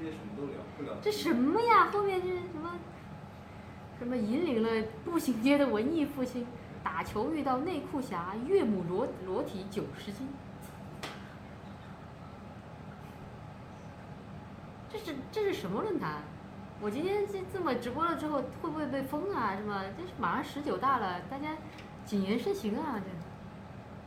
些什么都聊不聊。 这什么呀？后面就是什么引领了步行街的文艺复兴，打球遇到内裤侠，岳母裸体90斤。这是什么论坛？我今天这么直播了之后，会不会被封啊？是吧？这是马上19大了，大家谨言慎行啊！这。